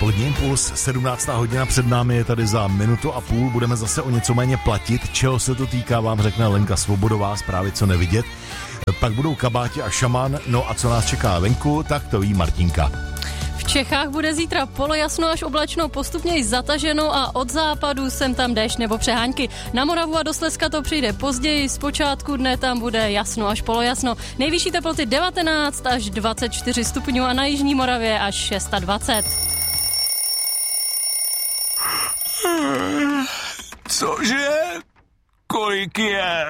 Odpolední impuls, 17. hodina před námi je tady za minutu a půl. Budeme zase o něco méně platit. Čeho se to týká, vám řekne Lenka Svobodová, zprávy co nevidět. Pak budou kabáti a šaman, no a co nás čeká venku, tak to ví Martinka. V Čechách bude zítra polojasno až oblačno, postupně i zataženo a od západu sem tam déšť nebo přehánky. Na Moravu a do Slezska to přijde později, zpočátku dne tam bude jasno až polojasno. Nejvyšší teploty 19 až 24 stupňů a na jižní Moravě až 26. Cože? Kolik je?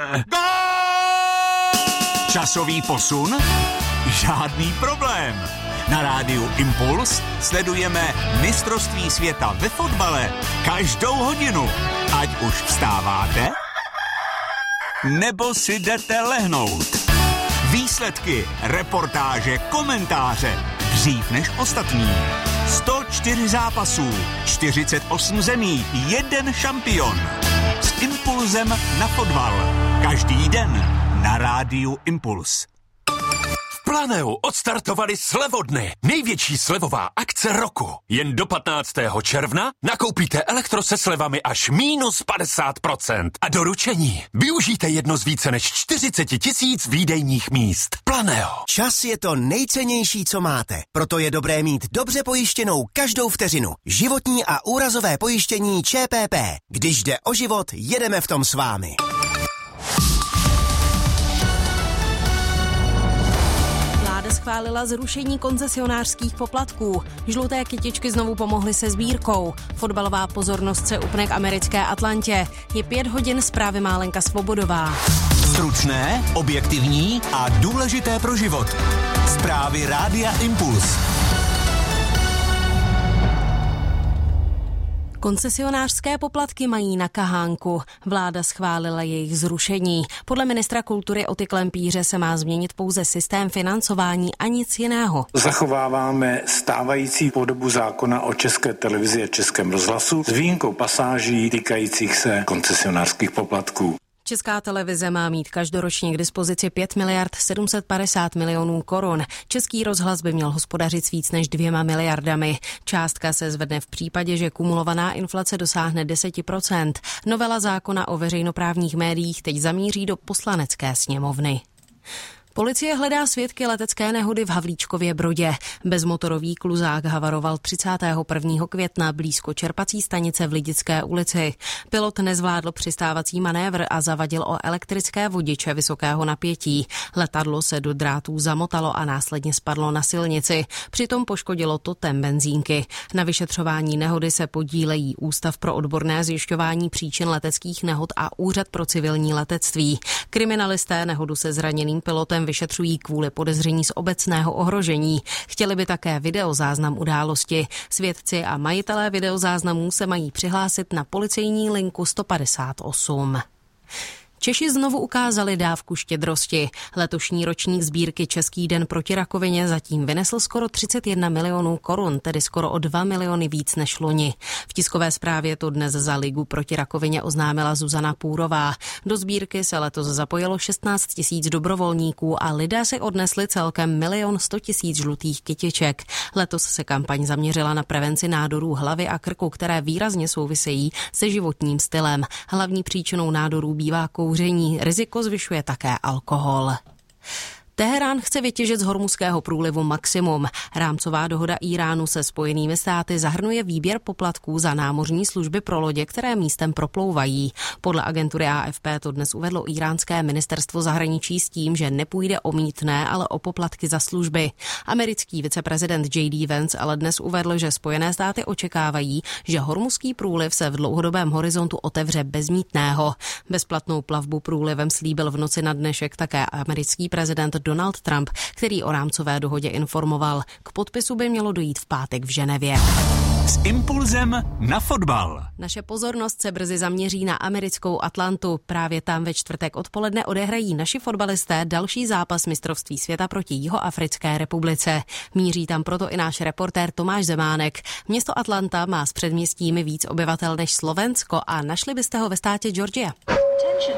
Časový posun? Žádný problém. Na rádiu Impuls sledujeme mistrovství světa ve fotbale každou hodinu. Ať už vstáváte, nebo si jdete lehnout. Výsledky, reportáže, komentáře. Dřív než ostatní. 104 zápasů, 48 zemí, 1 šampion. S impulzem na fotbal. Každý den na rádiu Impuls. Planeu odstartovali slevodny. Největší slevová akce roku. Jen do 15. června nakoupíte elektro se slevami až -50%. A doručení využijte jedno z více než 40 000 výdejních míst. Planeo. Čas je to nejcennější, co máte. Proto je dobré mít dobře pojištěnou každou vteřinu. Životní a úrazové pojištění ČPP. Když jde o život, jedeme v tom s vámi. Schválila zrušení koncesionářských poplatků. Žluté kytičky znovu pomohly se sbírkou. Fotbalová pozornost se upne k americké Atlantě. Je 5 hodin, zprávy má Lenka Svobodová. Stručné, objektivní a důležité pro život. Zprávy rádia Impuls. Koncesionářské poplatky mají na kahánku. Vláda schválila jejich zrušení. Podle ministra kultury Oty Klempíře se má změnit pouze systém financování a nic jiného. Zachováváme stávající podobu zákona o České televizi a Českém rozhlasu s výjimkou pasáží týkajících se koncesionářských poplatků. Česká televize má mít každoročně k dispozici 5 750 milionů korun. Český rozhlas by měl hospodařit s víc než 2 miliardami. Částka se zvedne v případě, že kumulovaná inflace dosáhne 10%. Novela zákona o veřejnoprávních médiích teď zamíří do Poslanecké sněmovny. Policie hledá svědky letecké nehody v Havlíčkově Brodě. Bezmotorový kluzák havaroval 31. května blízko čerpací stanice v Lidické ulici. Pilot nezvládl přistávací manévr a zavadil o elektrické vodiče vysokého napětí. Letadlo se do drátů zamotalo a následně spadlo na silnici. Přitom poškodilo totem benzínky. Na vyšetřování nehody se podílejí Ústav pro odborné zjišťování příčin leteckých nehod a Úřad pro civilní letectví. Kriminalisté nehodu se zraněným pilotem vyšetřují kvůli podezření z obecného ohrožení. Chtěli by také videozáznam události. Svědci a majitelé videozáznamů se mají přihlásit na policejní linku 158. Češi znovu ukázali dávku štědrosti. Letošní ročník sbírky Český den proti rakovině zatím vynesl skoro 31 milionů korun, tedy skoro o 2 miliony víc než loni. V tiskové zprávě to dnes za Ligu proti rakovině oznámila Zuzana Půrová. Do sbírky se letos zapojilo 16 000 dobrovolníků a lidé si odnesli celkem 1 100 000 žlutých kytiček. Letos se kampaň zaměřila na prevenci nádorů hlavy a krku, které výrazně souvisejí se životním stylem. Hlavní příčinou nádorů bývá kouření, riziko zvyšuje také alkohol. Teherán chce vytěžit z Hormuzského průlivu maximum. Rámcová dohoda Íránu se Spojenými státy zahrnuje výběr poplatků za námořní služby pro lodě, které místem proplouvají. Podle agentury AFP to dnes uvedlo íránské ministerstvo zahraničí s tím, že nepůjde o mýtné, ale o poplatky za služby. Americký viceprezident J.D. Vance ale dnes uvedl, že Spojené státy očekávají, že Hormuzský průliv se v dlouhodobém horizontu otevře bez mýtného. Bezplatnou plavbu průlivem slíbil v noci na dnešek také americký prezident Donald Trump, který o rámcové dohodě informoval. K podpisu by mělo dojít v pátek v Ženevě. S impulzem na fotbal. Naše pozornost se brzy zaměří na americkou Atlantu. Právě tam ve čtvrtek odpoledne odehrají naši fotbalisté další zápas mistrovství světa proti Jihoafrické republice. Míří tam proto i náš reportér Tomáš Zemánek. Město Atlanta má s předměstími víc obyvatel než Slovensko a našli byste ho ve státě Georgia.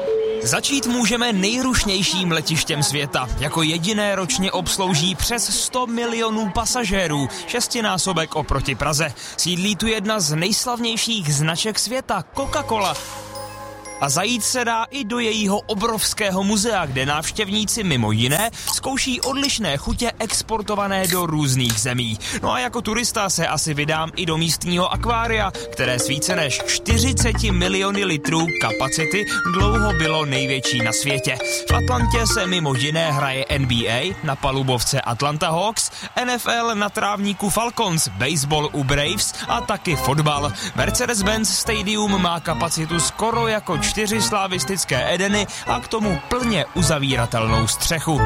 Začít můžeme nejrušnějším letištěm světa. Jako jediné ročně obslouží přes 100 milionů pasažérů, 6násobek oproti Praze. Sídlí tu jedna z nejslavnějších značek světa, Coca-Cola. A zajít se dá i do jejího obrovského muzea, kde návštěvníci mimo jiné zkouší odlišné chutě exportované do různých zemí. No a jako turista se asi vydám i do místního akvária, které s více než 40 miliony litrů kapacity dlouho bylo největší na světě. V Atlantě se mimo jiné hraje NBA na palubovce Atlanta Hawks, NFL na trávníku Falcons, baseball u Braves a taky fotbal. Mercedes-Benz Stadium má kapacitu skoro jako 4 slavistické Edeny a k tomu plně uzavíratelnou střechu.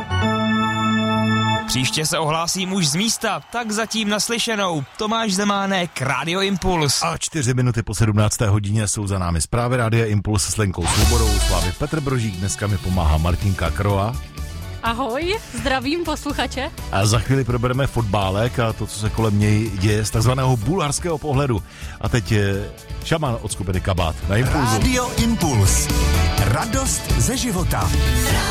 Příště se ohlásím už z místa, tak zatím naslyšenou. Tomáš Zemánek, Radio Impuls. A 4 minuty po 17. hodině jsou za námi zprávy Rádia Impuls s Lenkou Svobodou. Slávy Petr Brožík, dneska mi pomáhá Martinka Kroa. Ahoj, zdravím posluchače. A za chvíli probereme fotbálek a to, co se kolem něj děje z takzvaného bulharského pohledu. A teď je Šaman od skupiny Kabát na Impulzu. Radio Impuls. Radost ze života.